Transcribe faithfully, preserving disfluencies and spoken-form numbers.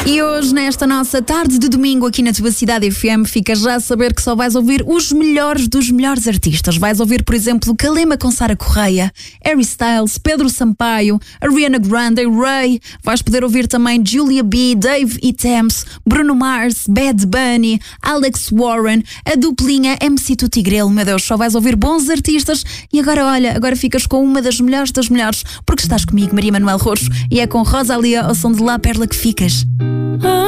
E hoje, nesta nossa tarde de domingo aqui na tua Cidade F M, ficas já a saber que só vais ouvir os melhores dos melhores artistas. Vais ouvir, por exemplo, Kalema com Sara Correia, Harry Styles, Pedro Sampaio, Ariana Grande, Ray. Vais poder ouvir também Julia B, Dave E. Thames, Bruno Mars, Bad Bunny, Alex Warren, a duplinha M C Tuti Grelo. Meu Deus, só vais ouvir bons artistas. E agora, olha, agora ficas com uma das melhores das melhores, porque estás comigo, Maria Manuel Roxo, e é com Rosalia ao som de La Perla que ficas.